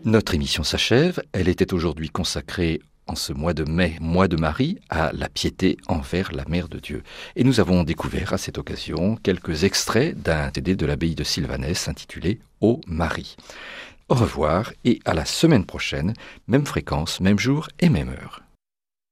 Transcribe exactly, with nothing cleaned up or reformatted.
Notre émission s'achève. Elle était aujourd'hui consacrée, en ce mois de mai, mois de Marie, à la piété envers la Mère de Dieu. Et nous avons découvert à cette occasion quelques extraits d'un C D de l'abbaye de Sylvanès intitulé « Ô Marie ». Au revoir et à la semaine prochaine, même fréquence, même jour et même heure.